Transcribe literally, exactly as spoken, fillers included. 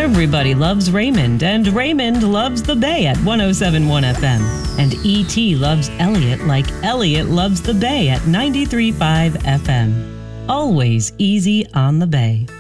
Everybody loves Raymond, and Raymond loves the Bay at one oh seven point one F M. And E T loves Elliot like Elliot loves the Bay at ninety-three point five F M. Always easy on the Bay.